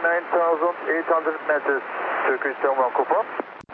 9,800 meters, Turkish 71 confirm.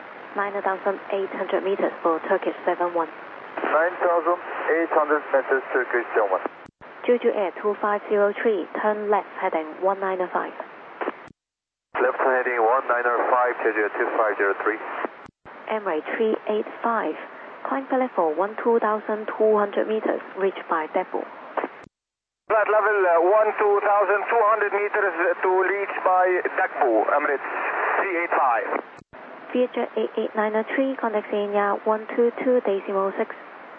9,800 meters for Turkish 71. 9,800 meters, Turkish 71. Jeju Air 2503, turn left heading 195. Left heading 195, Jeju Air 2503. Emirates 385, climb for level 12,200 meters, reached by depot. Flight level 12,200 meters to reach by depot, Emirates 385. Vietjet 8893, contact Senior 122.6.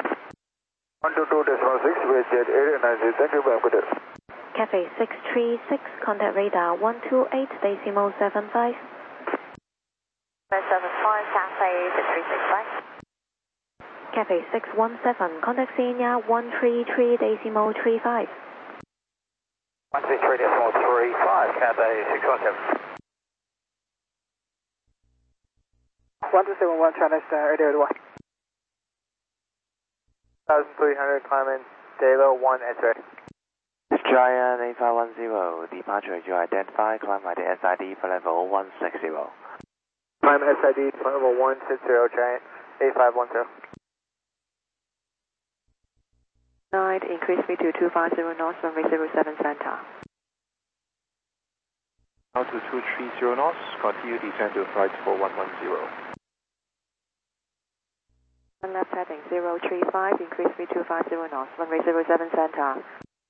122.6, Vietjet 8893, thank you, ma'am, good day. Cathay 636, contact radar 128.75. 75, Cathay 6365. Cathay 617, contact Senior 133.35. 133.35, Cathay 617. 1271, China Eastern 881. 1,300, climbing, Dalo 1 at ready. Giant 8510, departure you identify, climb by the SID for level 160. Climb SID for level 160, Giant 8510. 9, increase me to 250 knots, runway 07 center. Altitude 230 knots, continue descend to flight 4110. Left heading 035, increase me to 50 knots, runway 07 center.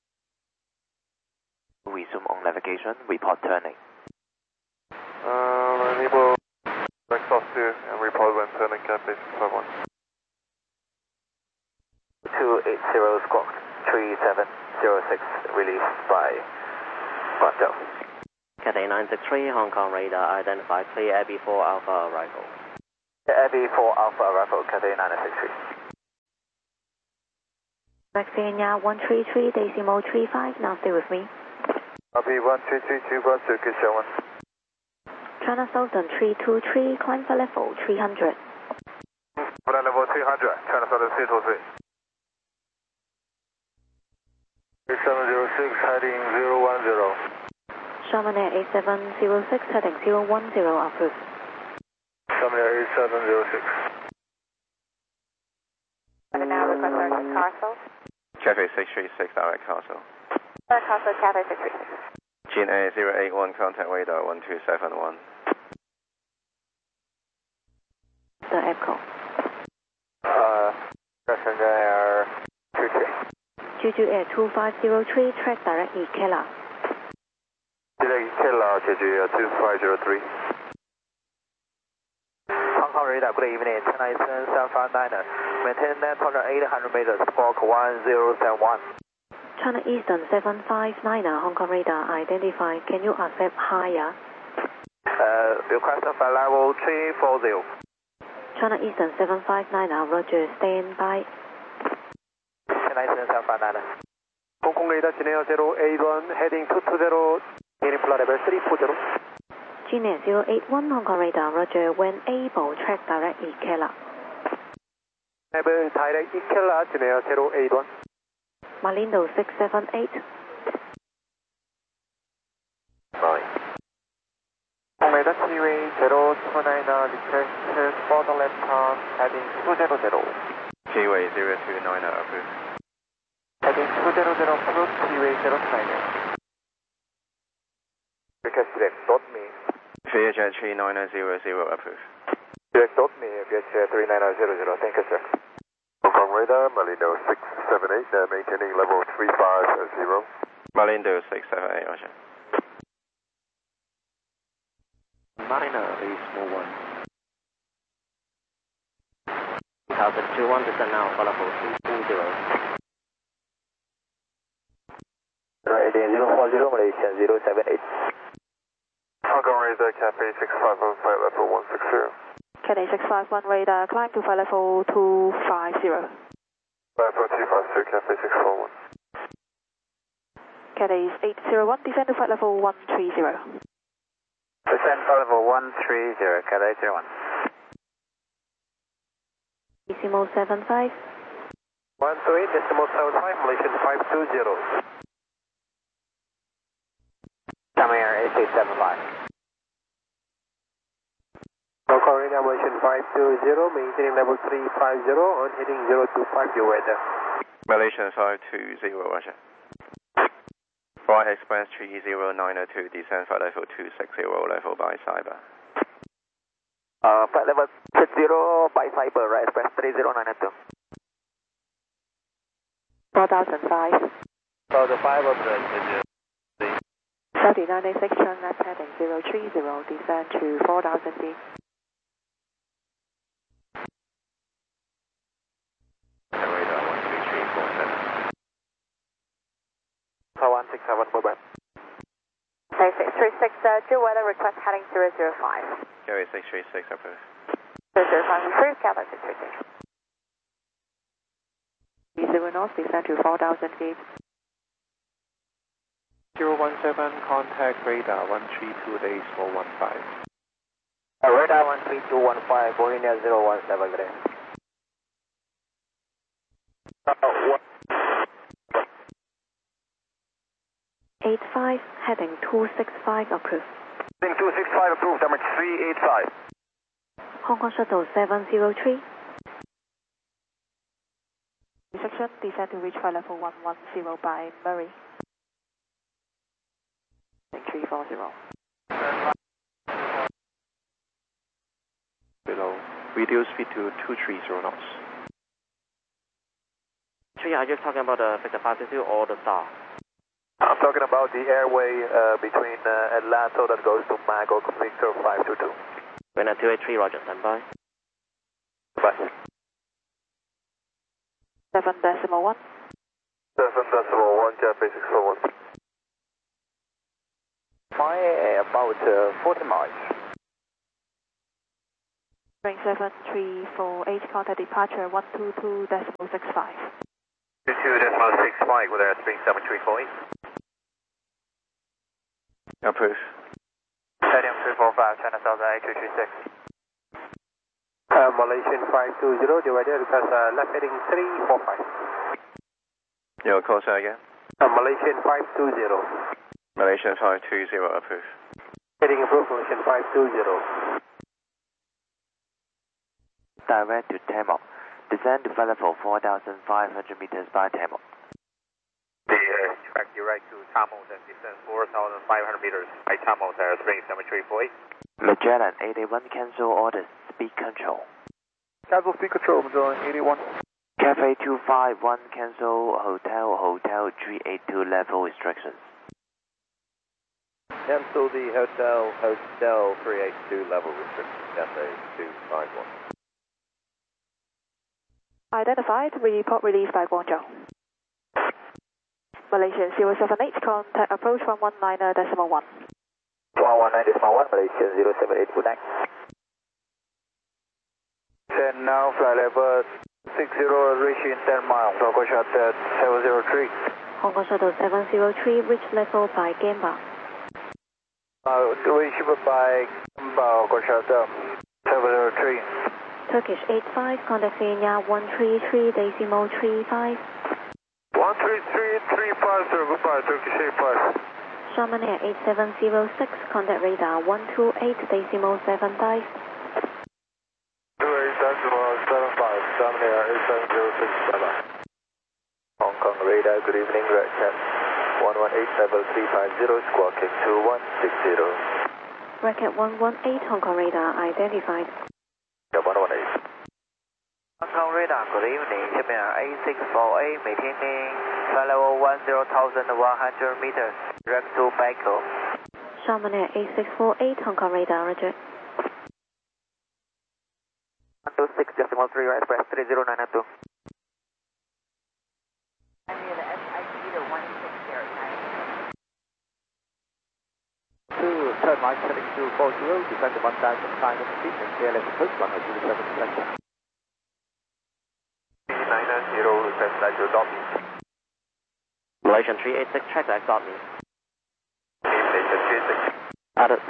Resume on navigation, report turning. Enable exhaust 2 and report when turning, Cathay 651. 280 squawk 3706, released by Guangzhou. Cathay 963, Hong Kong radar identified, clear Abbey 4 Alpha arrival. Abbey 4 Alpha arrival, Cathay 963. Contact Senior 133.35, now stay with me. Abbey 1332, Turkish 71. China Southern 323, climb for level 300. Flight level 300, China Southern 323. 8706, heading 010. Sherman Air 8706, heading 010, approved. Sherman Air 8706. And now request direct Castle. Cathay 636, direct Castle. Direct Castle, Cathay 636. GNA 081, contact radar 1271. The echo. Passenger Air 23. Jeju Air 2503, track direct Ikela. Direct Ikela, Jeju Air 2503. Hong Kong radar, good evening, China Eastern 759er. Maintain 9,800 meters, squawk 1071. China Eastern 759er, Hong Kong radar identified. Can you accept higher? Request flight level 340. China Eastern 759er, roger, stand by. China Eastern 759er. Hong Kong radar, China 081, heading 220, heading flight level 340. Genius 081, Hong Kong radar, roger, when able, track direct Ikela. Able direct Ikela, China 081. Malindo 678. 9. Hong radar, Seaway 029er, request further left turn, heading 200. Seaway 029er, approved. Heading 200, approach, Seaway 029er. Request direct.me. Vietjet 3900, approved. Direct.me, Vietjet 3900, thank you, sir. Hong Kong radar, Malindo 678, maintaining level 350. Malindo 678, roger. Minor is small 1. 2021, descend now, for level 320. 040, Malaysian 078. Hong Kong radar, Cathay 651, flight level 160. Cathay 651 radar, climb to flight level 250. Flight level 250, Cathay 641. Cathay 801, descend to flight level 130. Descend flight level 130, Cathay 01. Decimal 75. 13, decimal 75, Malaysian 520. Come here, 375. Hong Kong radar Malaysian 520, maintaining level 350 on heading 025, your weather. Malaysian 520, Roger. Flight Express 30902, descend flight level 260, level by cyber. Flight level 60 by cyber, right Express 30902. 4005. 4005, operator. 3986, turn left heading 030, descend to 4000 feet. Radar 13347. 4167, bye bye. 9636, due weather request heading 005. Carry 636, approved. 005, approved, Cathay 636. 30 north, descend to 4000 feet. 017, contact radar 132 days 415. Radar 13215, Bohemia 017 today. 85, heading 265, approved. Heading 265, approved, number 385. Hong Kong Shuttle 703. Section, descend to reach flight level 110 by Murray. 340. Below. Reduce speed to 230 knots. Are you talking about the Victor 522 or the Star? I'm talking about the airway between Atlanta that goes to Magog Victor 522. Winner 283, Roger, stand by. Bye. 7.1. 7.1, Cathay 641. About 40 miles. Ring 7348, contact departure 122.65. 22.65 with airspeed 7348. Approved. Stadium 345, China South 8236. Malaysian 520, the weather request left heading 345. Your call sir again. Malaysian 520. Malaysian 520, approved. Heading approved, Malaysian 520. Direct to Tamil. Descend to flight level 4,500 meters by Tamil. Direct to Tamil, then descend 4,500 meters by Tamil, airspeed 7348. Magellan 81, cancel orders, speed control. Cancel speed control, Magellan 81. Cafe 251, cancel hotel 382 level restrictions. Cancel the hotel 382 level restrictions, Cathay 251. Identified, report released by Guangzhou. Malaysian 078, contact approach 119.1. 119.1, Malaysian 078, good night. 10 now, flight level 60, reaching 10 miles, local shot at 703. Hong Kong Shuttle 703, reach level by Gamba. Reachable by local shot 703. Turkish 85, contact Vienna 133.35. 13335, sir, goodbye, Turkish 85. Sharman Air 8706, contact radar 128.75. 28775, Sharman Air 8706, bye-bye. Hong Kong radar, good evening, red cap 118750, squawking 2160. Red Cat 118, Hong Kong radar identified. Yeah, 118. Hong Kong radar, good evening, Sharman Air 8648, maintaining flight level 10,100 meters, direct to Bangkok. Sharman Air 8648, Hong Kong radar, roger. 126.3, right, Express 30992. Turn right heading 240, descend to 1,500 feet and clear left approach, 107 990, request that you adopt me. Malaysian 386, check that, got me. Malaysian 36. Added.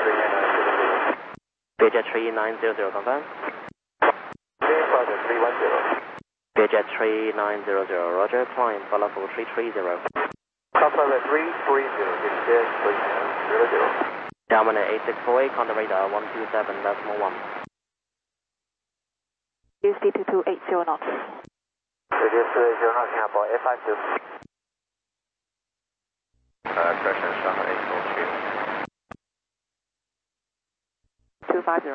Vietjet 3900, confirm. Vietjet 310. Vietjet 3900, roger, climb for level 330. Alpha 330, descend 3900. Germany 8648, contact radar 127.1. Use D2280 knots. Reduce to 0 knots, Singapore, A52. Correction, Shanghai 842. 250.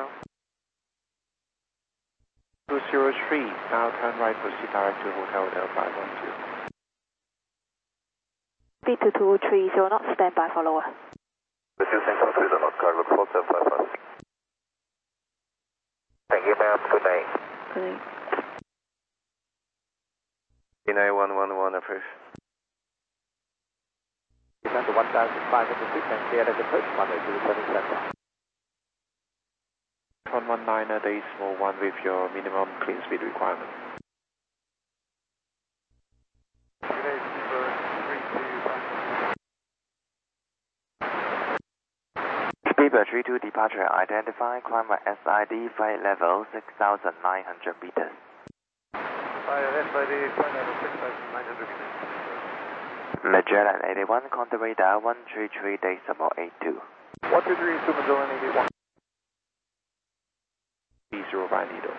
203, now turn right, proceed direct to Hotel Delta 512. D2230 knots, stand by for lower. Reducing to 30 knots, cargo 4755. Thank you, ma'am. Good night. Good night. D9111 approved. Descend to 1,500 feet and clear as approach, runway 27 center. 119 decimal 1 with your minimum clean speed requirement. Speedbird 32 departure identified, climb by SID, flight level 6,900 meters. SID, flight level 6,900 meters. Magellan 81, contact radar 133.82. 123 to Magellan 81. 30 by needle.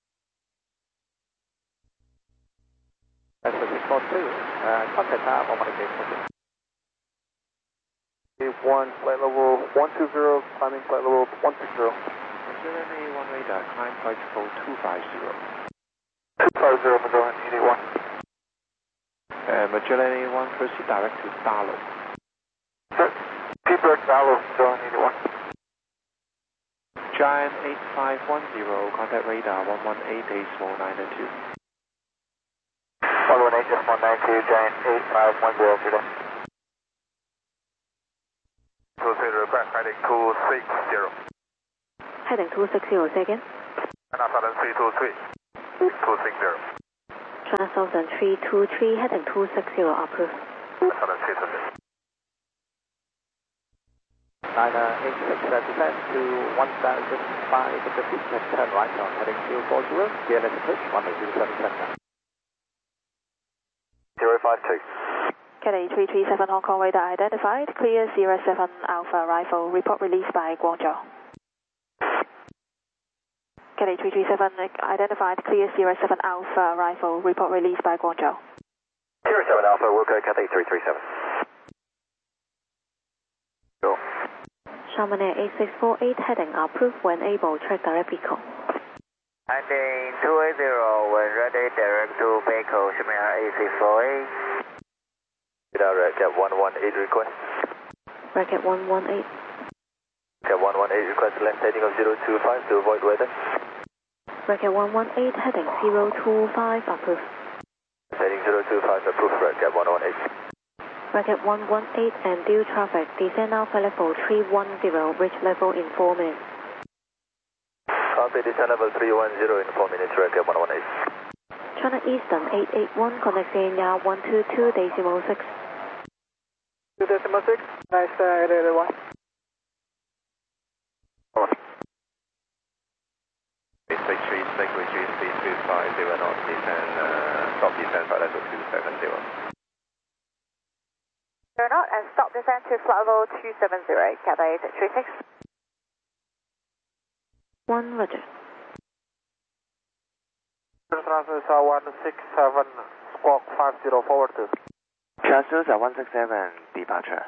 That's a 642. Contact time, 118. 1, flight level 120, climbing flight level 160. Magellan 81 radar, climb flight level 250. 250, Magellan 81. Magellan 81, proceed direct to Darlow. Speedbird Darlow, Magellan 81. Giant 8510, contact radar 118.92. 118.92, Giant 8510, today. 230 request, heading 260. Heading 260, say again. And Southern 323. 260. Southern 323, heading 260, approved. Southern 323. 986, descend to 1,500 feet and turn right on heading 040, clear as approach, runway 27 center. 052. Cathay 337 Hong Kong radar identified. Clear 07 Alpha Rifle. Report released by Guangzhou. Cathay 337 identified. Clear 07 Alpha Rifle. Report released by Guangzhou. 07 Alpha, we'll go Cathay 337. Go. Chamonix 8648, heading approved when able, track direct vehicle. Heading 280, when ready, direct to Baco, Chamonix 8648. Cat 118 request. Bracket 118. Cat 118 request left heading of 025 to avoid weather. Bracket 118, heading 025, approved. Heading 025 approved, Cat 118. Bracket 118 and due traffic, descend Alpha level 310, reach level in 4 minutes. Copy, descend level 310 in 4 minutes, Cat 118. China Eastern 881, connect Sierra 122.6. 2.6, nice, 881. Mistake 36, reduce speed to 50 knots, descend, stop descend flight level 270. 0 knot and stop descent to flight level 270, Cathay 36. 1, roger. Transfer 167, squawk 50, forward to. Transfer 167, departure.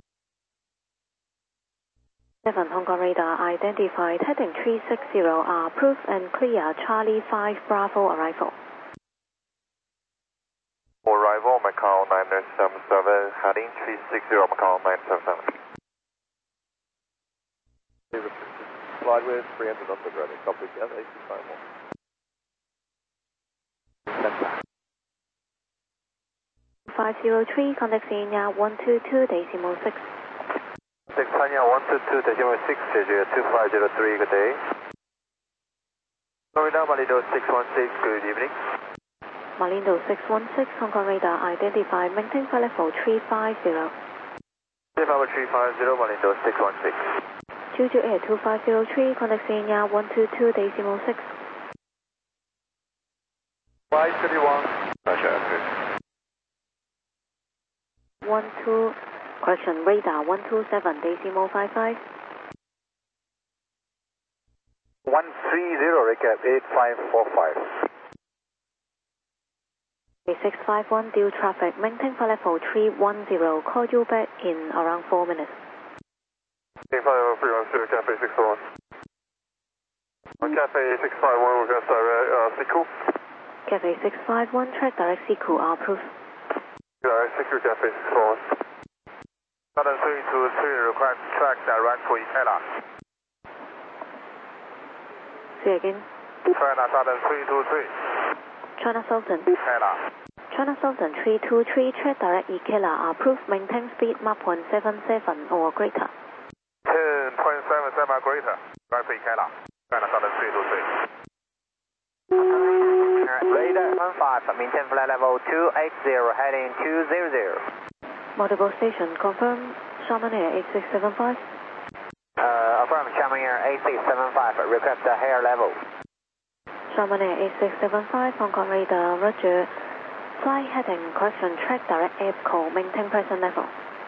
7 Hong Kong radar identified, heading 360, approved and clear, Charlie 5 Bravo arrival. Arrival, Macau 977, heading 360, Macau 977. Slide with 300 knots of ready, copy, yes, 851. 503, contact Sierra 122.6. 6 Tanya 122.6, Jeju 2503, good day. Florida Malindo 616, good evening. Malindo 616, Hong Kong radar identified, maintain flight level 350. Level 350, Malindo 616. Jeju Air 2503, contact Sierra 122.6. 531. Roger, approved. 1 radar 127 decimal 55. 130, recap 8545. 651 due traffic, maintain flight level 310, call you back in around 4 minutes. 310, Cafe 641. Cafe 651, request direct Siku. Cafe 651, track direct Siku, approved. Direct Siku, Cafe 641. Southern 323, request track direct for Ikela. Say again. China Southern 323. China Southern. Ikela. China Southern 323, track direct Ikela, approved, maintain speed Mach 0.77 or greater. 10.77 or greater, right for Ikela. China Southern 323. Radar 15, maintain flight level 280, heading 200. Multiple station, confirm, Sharman Air 8675. Affirm, Sharman Air 8675, request the higher level. Sharman Air 8675, Hong Kong radar, roger. Flight heading, correction, track direct air call, maintain present level.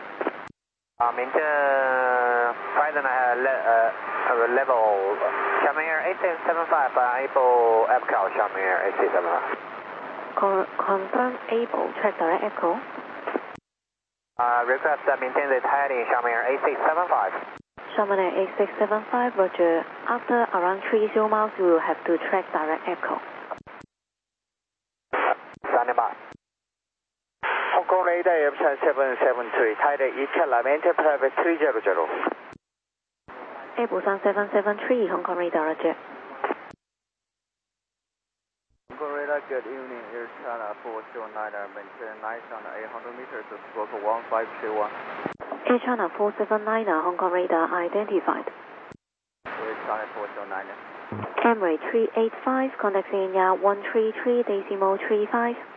Maintain present level, Sharman Air 8675, able air call, Sharman Air 8675. Confirm, able, track direct air call. Request maintain the heading, Sharman Air 8675. Sharman Air 8675, roger. After around 30 miles, you will have to track direct air call. Standing by. Hong Kong radar M773, Thai Ikela, maintain private 300. Busan 773, Hong Kong radar, roger. Hong Kong radar, good evening, Air China 409, maintain 9,800 meters, stroke 1521. Air China 479, Hong Kong radar identified. Air China 409. Emirates 385, contact India 133 decimal 35.